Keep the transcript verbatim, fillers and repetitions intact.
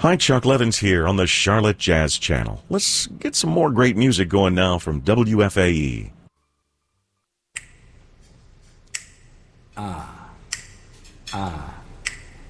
Hi, Chuck Levins here on the Charlotte Jazz Channel. Let's get some more great music going now from W F A E. Ah, ah.